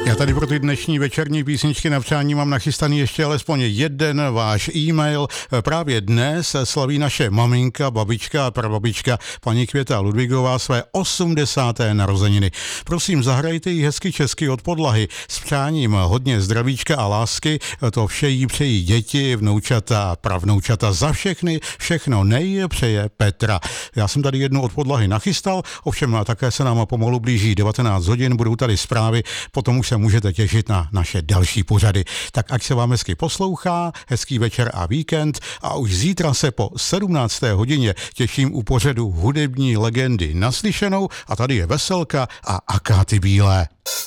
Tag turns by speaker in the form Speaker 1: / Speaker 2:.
Speaker 1: Já tady pro ty dnešní večerní písničky na přání mám nachystaný ještě alespoň jeden váš e-mail. Právě dnes slaví naše maminka, babička a prababička paní Květa Ludvíková své 80. narozeniny. Prosím, zahrajte jí hezky česky od podlahy s přáním hodně zdravíčka a lásky. To vše jí přejí děti, vnoučata a pravnoučata, za všechno přeje Petra. Já jsem tady jednu od podlahy nachystal, ovšem také se nám pomalu blíží 19 hodin, budou tady zprávy, potom už se můžete těšit na naše další pořady. Tak ať se vám hezky poslouchá, hezký večer a víkend a už zítra se po 17. hodině těším u pořadu hudební legendy naslyšenou a tady je Veselka a Akáty Bílé.